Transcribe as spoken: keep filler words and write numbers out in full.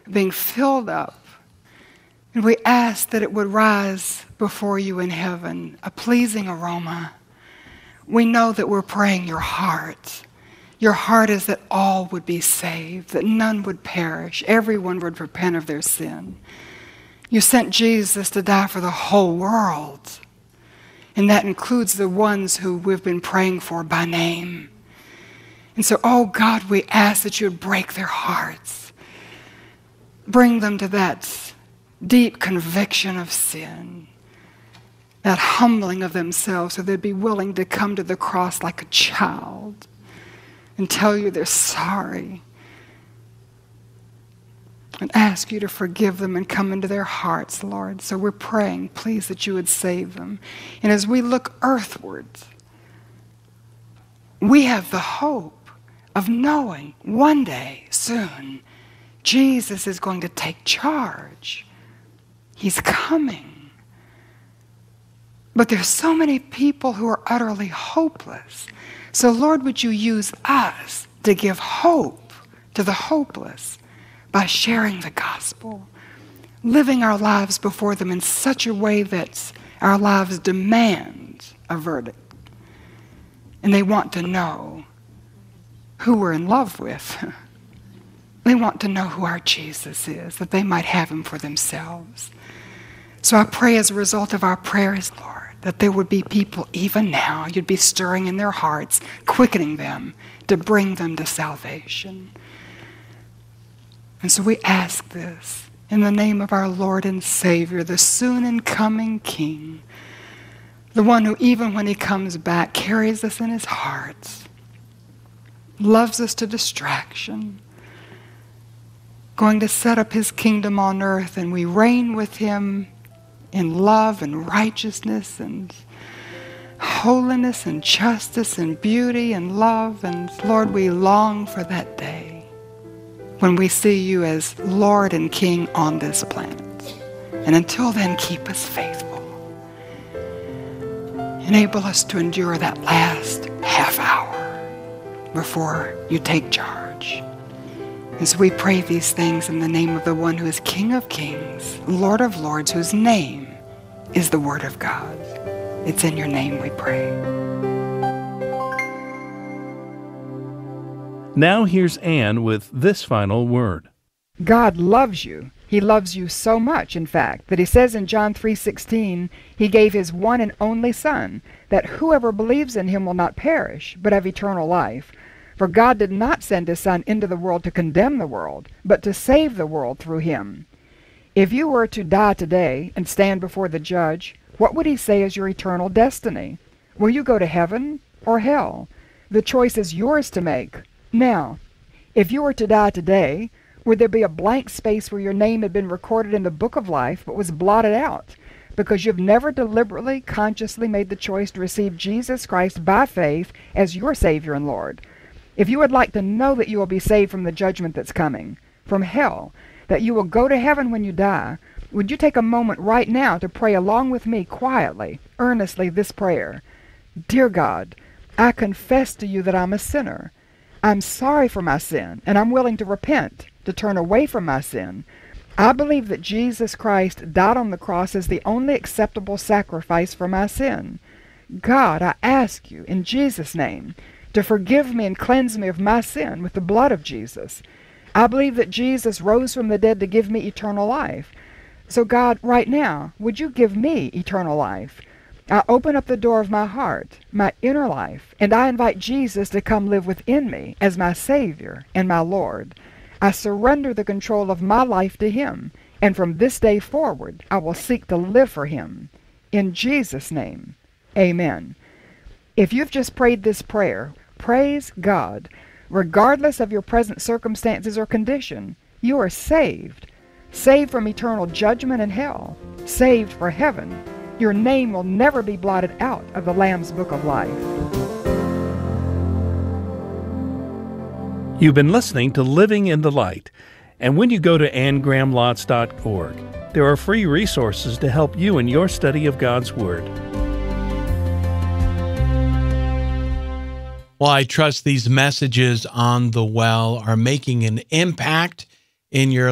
being filled up. And we ask that it would rise before you in heaven, a pleasing aroma. We know that we're praying your heart. Your heart is that all would be saved, that none would perish, everyone would repent of their sin. You sent Jesus to die for the whole world, and that includes the ones who we've been praying for by name. And so, oh God, we ask that you would break their hearts, bring them to that deep conviction of sin, that humbling of themselves so they'd be willing to come to the cross like a child and tell you they're sorry and ask you to forgive them and come into their hearts, Lord. So we're praying, please, that you would save them. And as we look earthwards, we have the hope of knowing one day, soon, Jesus is going to take charge. He's coming. But there's so many people who are utterly hopeless. So, Lord, would you use us to give hope to the hopeless by sharing the gospel, living our lives before them in such a way that our lives demand a verdict. And they want to know who we're in love with. They want to know who our Jesus is, that they might have him for themselves. So I pray as a result of our prayers, Lord, that there would be people even now, you'd be stirring in their hearts, quickening them to bring them to salvation. And so we ask this in the name of our Lord and Savior, the soon and coming King, the one who even when he comes back carries us in his heart, loves us to distraction, going to set up his kingdom on earth, and we reign with him in love and righteousness and holiness and justice and beauty and love. And Lord, we long for that day when we see you as Lord and King on this planet. And until then, keep us faithful. Enable us to endure that last half hour before you take charge. And so we pray these things in the name of the one who is King of Kings, Lord of Lords, whose name is the Word of God. It's in your name we pray. Now here's Anne with this final word. God loves you. He loves you so much, in fact, that he says in John three sixteen, he gave his one and only Son, that whoever believes in him will not perish, but have eternal life. For God did not send his Son into the world to condemn the world, but to save the world through him. If you were to die today and stand before the judge, what would he say is your eternal destiny? Will you go to heaven or hell? The choice is yours to make. Now, if you were to die today, would there be a blank space where your name had been recorded in the book of life but was blotted out because you've never deliberately, consciously made the choice to receive Jesus Christ by faith as your Savior and Lord? If you would like to know that you will be saved from the judgment that's coming, from hell, that you will go to heaven when you die, would you take a moment right now to pray along with me quietly, earnestly this prayer? Dear God, I confess to you that I'm a sinner. I'm sorry for my sin, and I'm willing to repent, to turn away from my sin. I believe that Jesus Christ died on the cross as the only acceptable sacrifice for my sin. God, I ask you, in Jesus' name, to forgive me and cleanse me of my sin with the blood of Jesus. I believe that Jesus rose from the dead to give me eternal life. So God, right now, would you give me eternal life? I open up the door of my heart, my inner life, and I invite Jesus to come live within me as my Savior and my Lord. I surrender the control of my life to him, and from this day forward, I will seek to live for him. In Jesus' name, amen. If you've just prayed this prayer, praise God. Regardless of your present circumstances or condition, you are saved. Saved from eternal judgment and hell. Saved for heaven. Your name will never be blotted out of the Lamb's Book of Life. You've been listening to Living in the Light. And when you go to anne graham lotz dot org, there are free resources to help you in your study of God's Word. Well, I trust these messages on the well are making an impact in your